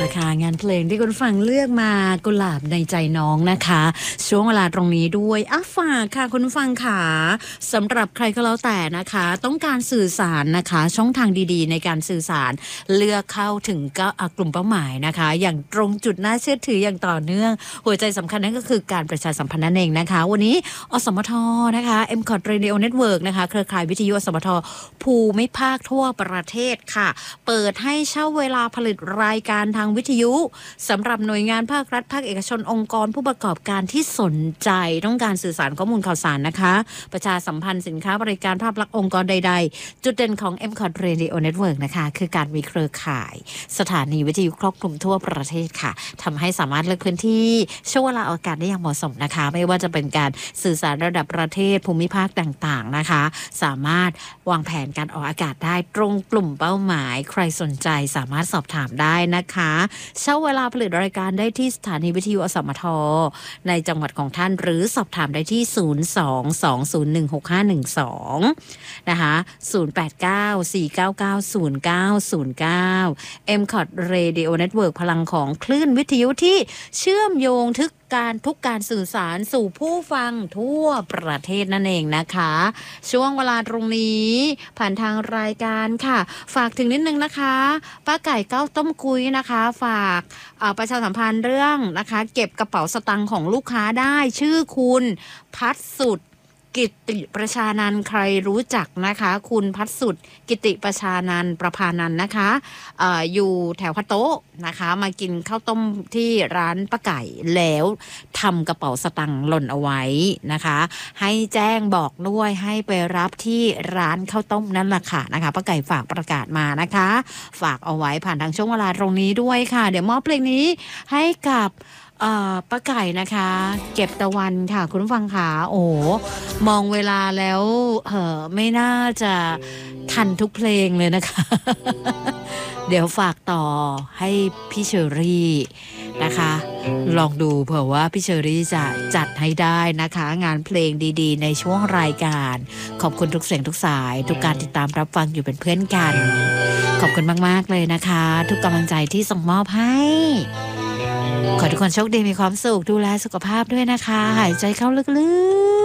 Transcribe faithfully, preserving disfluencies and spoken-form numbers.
ละค่ะงานเพลงที่คุณฟังเลือกมากุหลาบในใจน้องนะคะช่วงเวลาตรงนี้ด้วยอ่ะฝากค่ะคุณฟังค่ะสำหรับใครก็แล้วแต่นะคะต้องการสื่อสารนะคะช่องทางดีๆในการสื่อสารเลือกเข้าถึงก็กลุ่มเป้าหมายนะคะอย่างตรงจุดน่าเชื่อถืออย่างต่อเนื่องหัวใจสำคัญนั่นก็คือการประชาสัมพันธ์นั่นเองนะคะวันนี้อสมทนะคะ เอ็ม ซี โอ ที Radio Network นะคะเครือข่ายวิทยุอสมทภูมิภาคทั่วประเทศค่ะเปิดให้เช่าเวลาผลิตรายการทางวิทยุสำหรับหน่วยงานภาครัฐภาคเอกชนองค์กรผู้ประกอบการที่สนใจต้องการสื่อสารข้อมูลข่าวสารนะคะประชาสัมพันธ์สินค้าบริการภาพลักษณ์องค์กรใดๆจุดเด่นของ เอ็ม ซี โอ ที Radio Network นะคะคือการมีเครือข่ายสถานีวิทยุครอบคลุมทั่วประเทศค่ะทำให้สามารถเลือกพื้นที่ช่วงเวลาออกอากาศได้อย่างเหมาะสมนะคะไม่ว่าจะเป็นการสื่อสารระดับประเทศภูมิภาคต่างๆนะคะสามารถวางแผนการออกอากาศได้ตรงกลุ่มเป้าหมายใครสนใจสามารถสอบถามได้นะคะเช่าเวลาผลิตรายการได้ที่สถานีวิทยุอสมทในจังหวัดของท่านหรือสอบถามได้ที่ศูนย์ สอง สอง ศูนย์ หนึ่ง หก ห้า หนึ่ง สองนะคะศูนย์ แปด เก้า สี่ เก้า เก้า ศูนย์ เก้า ศูนย์ เก้า เอ็ม ซี โอ ที Radio Network พลังของคลื่นวิทยุที่เชื่อมโยงทุกการทุกการสื่อสารสู่ผู้ฟังทั่วประเทศนั่นเองนะคะช่วงเวลาตรงนี้ผ่านทางรายการค่ะฝากถึงนิดนึงนะคะป้าไก่เก้าต้มกุยนะคะฝากประชาสัมพันธ์เรื่องนะคะเก็บกระเป๋าสตางค์ของลูกค้าได้ชื่อคุณพัฒสุดกิติประชานันท์ใครรู้จักนะคะคุณพัฒสุดกิติประชานันท์ประภานันท์นะคะ อ, อยู่แถวพะโต๊ะนะคะมากินข้าวต้มที่ร้านป้าไก่แล้วทำกระเป๋าสตางค์หล่นเอาไว้นะคะให้แจ้งบอกด้วยให้ไปรับที่ร้านข้าวต้มนั่นแหละค่ะนะคะป้าไก่ฝากประกาศมานะคะฝากเอาไว้ผ่านทางช่วงเวลาตรงนี้ด้วยค่ะเดี๋ยวมอบเพลงนี้ให้กับป้าไก่นะคะเก็บตะวันค่ะคุณผู้ฟังค่ะโอ้มองเวลาแล้วเออไม่น่าจะทันทุกเพลงเลยนะคะ เดี๋ยวฝากต่อให้พี่เชอรี่นะคะลองดูเผื่อว่าพี่เชอรี่จะจัดให้ได้นะคะงานเพลงดีๆในช่วงรายการขอบคุณทุกเสียงทุกสายทุกการติดตามรับฟังอยู่เป็นเพื่อนกันขอบคุณมากๆเลยนะคะทุกกำลังใจที่ส่งมอบให้ขอทุกคนโชคดีมีความสุขดูแลสุขภาพด้วยนะคะหายใจเข้าลึกๆ